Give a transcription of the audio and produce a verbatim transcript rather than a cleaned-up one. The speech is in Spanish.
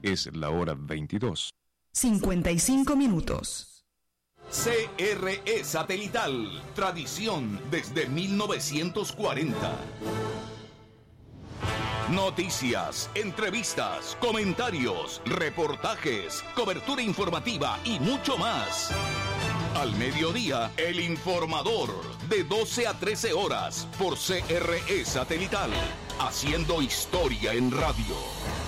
Es la hora veintidós. cincuenta y cinco minutos. C R E Satelital, tradición desde mil novecientos cuarenta. Noticias, entrevistas, comentarios, reportajes, cobertura informativa y mucho más. Al mediodía, El Informador, de doce a trece horas, por C R E Satelital, haciendo historia en radio.